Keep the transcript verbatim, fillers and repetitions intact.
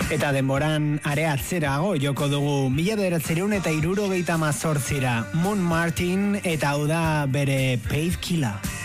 Eta denboran are atzerago joko dugu mila bederatziehun eta hirurogeita hamazortzira Moon Martin eta hau da bere Painkiller.